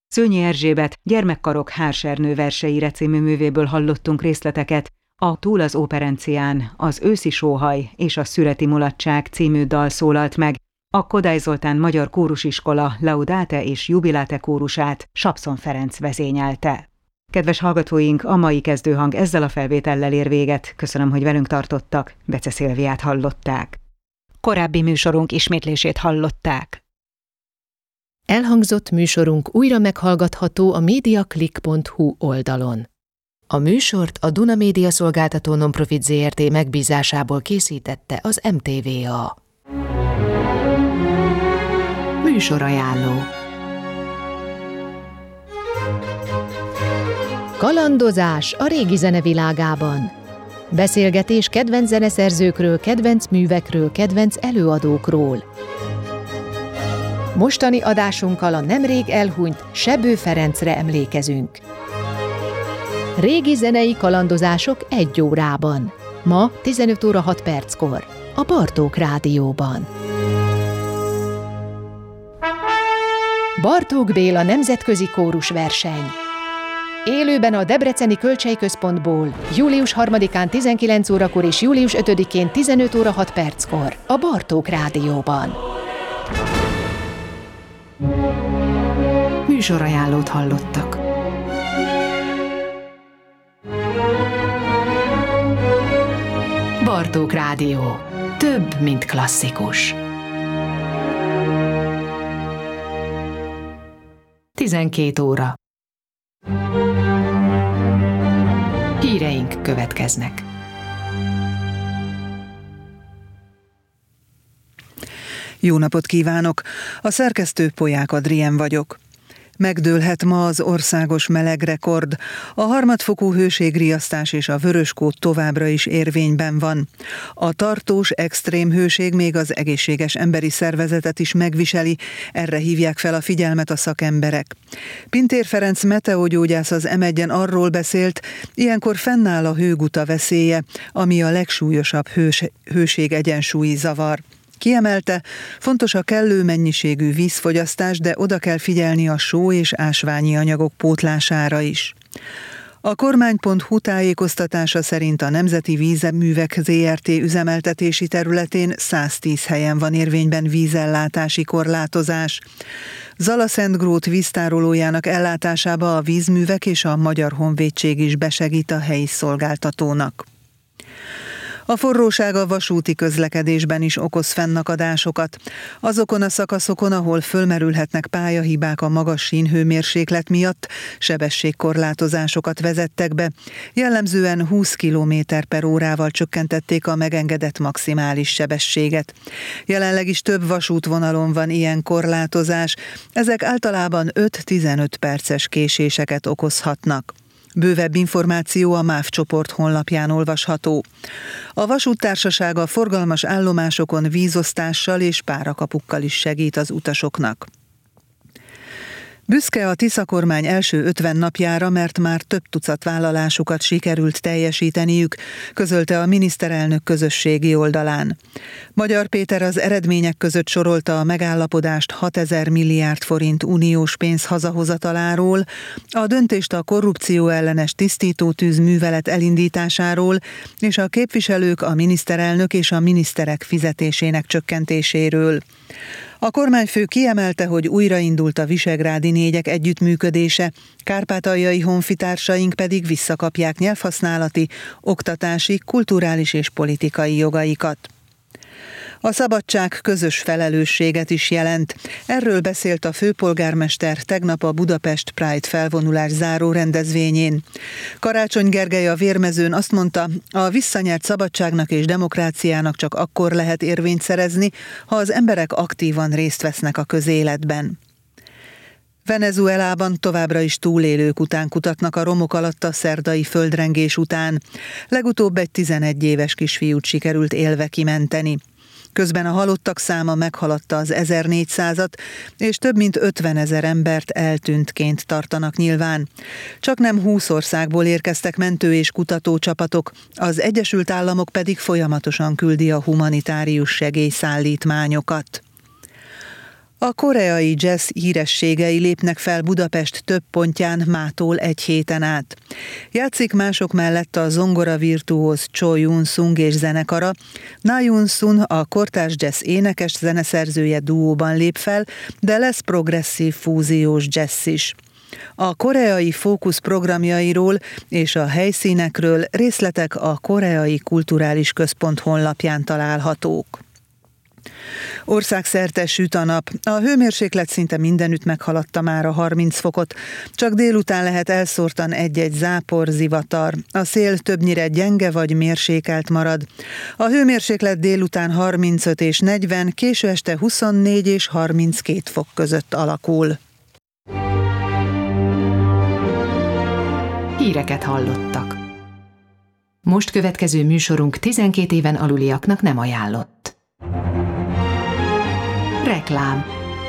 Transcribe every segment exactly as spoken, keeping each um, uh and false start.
Szőnyi Erzsébet Gyermekkarok Hársernő verseire című művéből hallottunk részleteket, a Túl az óperencián, az Őszi sóhaj és a Szüreti mulatság című dal szólalt meg, a Kodály Zoltán Magyar Kórusiskola Laudate és Jubilate kórusát Sapszon Ferenc vezényelte. Kedves hallgatóink, a mai kezdőhang ezzel a felvétellel ér véget. Köszönöm, hogy velünk tartottak. Bece Szilviát hallották. Korábbi műsorunk ismétlését hallották. Elhangzott műsorunk újra meghallgatható a mediaclick pont hu oldalon. A műsort a Duna Média Szolgáltató Nonprofit zé er té megbízásából készítette az em té vé á. Műsorajánló. Kalandozás a régi zenevilágában. Beszélgetés kedvenc zeneszerzőkről, kedvenc művekről, kedvenc előadókról. Mostani adásunkkal a nemrég elhunyt Sebő Ferencre emlékezünk. Régi zenei kalandozások egy órában. Ma tizenöt óra hat perckor. A Bartók Rádióban. Bartók Béla nemzetközi kórusverseny. Élőben a Debreceni Kölcsey-központból július harmadikán tizenkilenc órakor és július ötödikén tizenöt óra hat perckor a Bartók Rádióban. Műsorajánlót hallottak. Bartók Rádió. Több, mint klasszikus. tizenkét óra. Híreink következnek. Jó napot kívánok! A szerkesztő Polyák Adrien vagyok. Megdőlhet ma az országos melegrekord. A harmadfokú hőségriasztás és a vöröskód továbbra is érvényben van. A tartós extrém hőség még az egészséges emberi szervezetet is megviseli, erre hívják fel a figyelmet a szakemberek. Pintér Ferenc meteogyógyász az em egyen arról beszélt, ilyenkor fennáll a hőguta veszélye, ami a legsúlyosabb hős, hőség-egyensúlyi zavar. Kiemelte, fontos a kellő mennyiségű vízfogyasztás, de oda kell figyelni a só és ásványi anyagok pótlására is. A kormány pont hu tájékoztatása szerint a Nemzeti Vízművek zé er té üzemeltetési területén száztíz helyen van érvényben vízellátási korlátozás. Zalaszentgrót víztárolójának ellátásába a vízművek és a Magyar Honvédség is besegít a helyi szolgáltatónak. A forróság a vasúti közlekedésben is okoz fennakadásokat. Azokon a szakaszokon, ahol fölmerülhetnek pályahibák a magas sínhőmérséklet miatt, sebességkorlátozásokat vezettek be. Jellemzően húsz kilométer per órával csökkentették a megengedett maximális sebességet. Jelenleg is több vasútvonalon van ilyen korlátozás. Ezek általában öt-tizenöt perces késéseket okozhatnak. Bővebb információ a MÁV csoport honlapján olvasható. A vasúttársaság a forgalmas állomásokon vízosztással és párakapukkal is segít az utasoknak. Büszke a Tisza kormány első ötven napjára, mert már több tucat vállalásukat sikerült teljesíteniük, közölte a miniszterelnök közösségi oldalán. Magyar Péter az eredmények között sorolta a megállapodást hatezer milliárd forint uniós pénz hazahozataláról, a döntést a korrupció ellenes tisztítótűz művelet elindításáról, és a képviselők, a miniszterelnök és a miniszterek fizetésének csökkentéséről. A kormányfő kiemelte, hogy újraindult a visegrádi négyek együttműködése, kárpátaljai honfitársaink pedig visszakapják nyelvhasználati, oktatási, kulturális és politikai jogaikat. A szabadság közös felelősséget is jelent. Erről beszélt a főpolgármester tegnap a Budapest Pride felvonulás záró rendezvényén. Karácsony Gergely a Vérmezőn azt mondta, a visszanyert szabadságnak és demokráciának csak akkor lehet érvényt szerezni, ha az emberek aktívan részt vesznek a közéletben. Venezuelában továbbra is túlélők után kutatnak a romok alatt a szerdai földrengés után. Legutóbb egy tizenegy éves kisfiút sikerült élve kimenteni. Közben a halottak száma meghaladta az ezernégyszázat, és több mint ötvenezer embert eltűntként tartanak nyilván. Csaknem húsz országból érkeztek mentő- és kutatócsapatok, az Egyesült Államok pedig folyamatosan küldi a humanitárius segélyszállítmányokat. A koreai jazz hírességei lépnek fel Budapest több pontján mától egy héten át. Játszik mások mellett a zongora virtuóz Cho Yun-sung és zenekara, Na Yun-sun a kortárs jazz énekes zeneszerzője duóban lép fel, de lesz progresszív fúziós jazz is. A koreai fókusz programjairól és a helyszínekről részletek a Koreai Kulturális Központ honlapján találhatók. Országszerte süt a nap, a hőmérséklet szinte mindenütt meghaladta már a harminc fokot, csak délután lehet elszórtan egy-egy zápor, zivatar, a szél többnyire gyenge vagy mérsékelt marad. A hőmérséklet délután harmincöt és negyven, késő este huszonnégy és harminckét fok között alakul. Híreket hallottak. Most következő műsorunk tizenkét éven aluliaknak nem ajánlott. Reklám.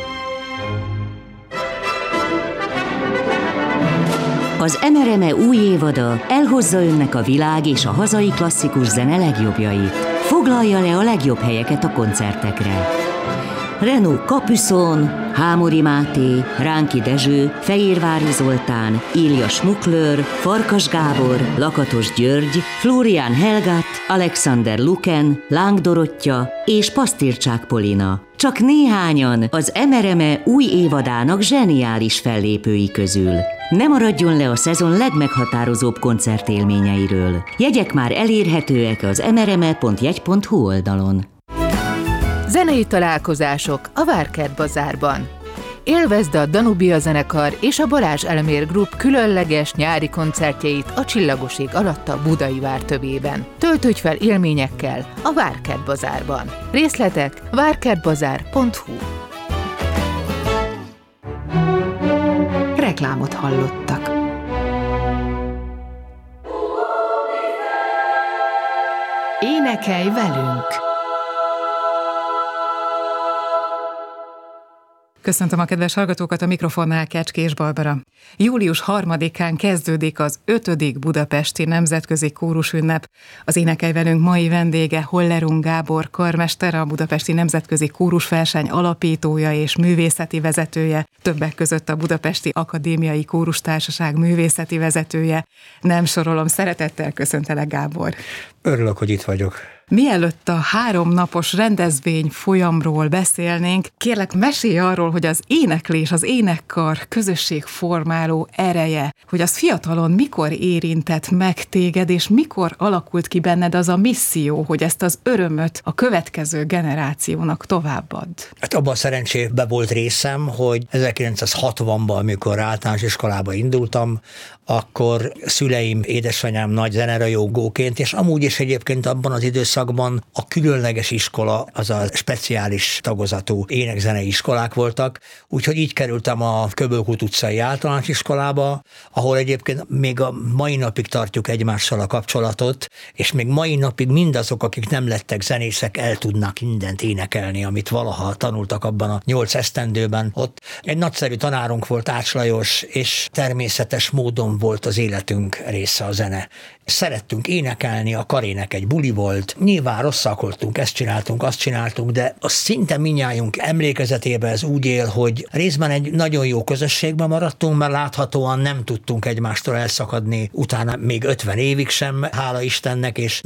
Az em er em e új évada elhozza önnek a világ és a hazai klasszikus zene legjobbjait. Foglalja le a legjobb helyeket a koncertekre. Renaud Capuçon, Hámori Máté, Ránki Dezső, Fehérvári Zoltán, Ilja Schmuckler, Farkas Gábor, Lakatos György, Florian Helgat, Alexander Luken, Láng Dorottya és Pasztircsák Polina. Csak néhányan az em er em e új évadának zseniális fellépői közül. Ne maradjon le a szezon legmeghatározóbb koncertélményeiről. Jegyek már elérhetőek az em er em e pont jegy pont hu oldalon. Zenei találkozások a Várkert Bazárban. Élvezd a Danubia zenekar és a Balázs Elmér Group különleges nyári koncertjeit a Csillagos ég alatt a Budai vár tövében. Töltődj fel élményekkel a Várkert Bazárban. Részletek várkertbazár pont hu. Reklámot hallottak. Énekelj velünk! Köszöntöm a kedves hallgatókat, a mikrofonnál Kecskés Barbara. július harmadikán kezdődik az ötödik budapesti nemzetközi kórusünnep. Az Énekelj velünk mai vendége Hollerung Gábor karmester, a Budapesti Nemzetközi Kórusverseny alapítója és művészeti vezetője, többek között a Budapesti Akadémiai Kórustársaság művészeti vezetője. Nem sorolom, szeretettel köszöntelek, Gábor. Örülök, hogy itt vagyok. Mielőtt a háromnapos rendezvény folyamról beszélnénk, kérlek, mesélj arról, hogy az éneklés, az énekkar közösségformáló ereje, hogy az fiatalon mikor érintett meg téged, és mikor alakult ki benned az a misszió, hogy ezt az örömöt a következő generációnak továbbadd. Hát abban a szerencsében volt részem, hogy ezerkilencszázhatvanban, amikor általános iskolába indultam, akkor szüleim, édesanyám nagy zenerajongóként, és amúgy is egyébként abban az időszakban a különleges iskola, az a speciális tagozatú énekzenei iskolák voltak, úgyhogy így kerültem a Köbölkút utcai általános iskolába, ahol egyébként még a mai napig tartjuk egymással a kapcsolatot, és még mai napig mindazok, akik nem lettek zenészek, el tudnak mindent énekelni, amit valaha tanultak abban a nyolc esztendőben. Ott egy nagyszerű tanárunk volt, Ács Lajos, és természetes módon volt az életünk része a zene. Szerettünk énekelni, a karének egy buli volt, nyilván rosszakoltunk, ezt csináltunk, azt csináltunk, de az szinte mindnyájunk emlékezetében ez úgy él, hogy részben egy nagyon jó közösségben maradtunk, mert láthatóan nem tudtunk egymástól elszakadni utána még ötven évig sem, hála Istennek, és